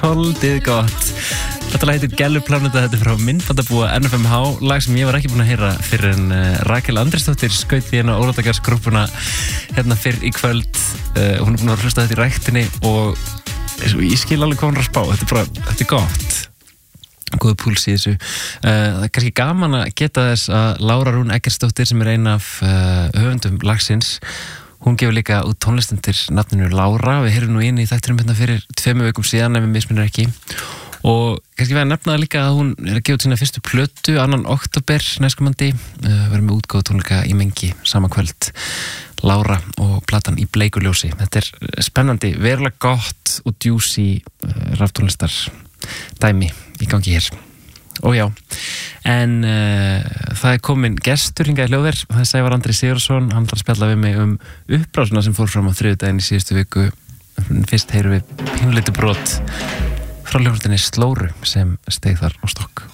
Holdið gott. Þetta lag heitir Gelluplaneta, þetta frá myndbandabúa NFMH, lag sem ég var ekki búin að heyra fyrir en Rakel Andrésdóttir skaut því hérna Órótakarsgrúppuna hérna fyrr í kvöld. Hún búin að hlusta þetta í ræktinni og ég skil alveg hvað hún er að spá, þetta er gott. Góðu púls í þessu. Það er kannski gaman að geta þess að Lára Rún Eggertsdóttir sem er ein af höfundum lagsins, hún gefur líka út tónlist undir nafninu Lára. Við heyrum nú inn í þættinum hérna fyrir 2 vikum síðan ef við misminnum ekki. Og kannski við að nefna það líka að hún er að gefa út sína fyrstu plötu 2. október næstkomandi. Verður með útgáfu tónleika í Mengi sama kvöld. Lára og platan í bleikuljósi. Þetta er spennandi, verulega gott og djúsi raftónlistar dæmi í gangi hér. Og já, en það er komin gestur hingað í hljóðver, það er Sævar Andri Sigurðsson, hann ætlar að spjalla við mig uppbrásuna sem fór fram á þriðjudaginn í síðustu viku. Fyrst heyrum við pínulítið brot frá hljómsveitinni Slóru sem steig þar á stokk.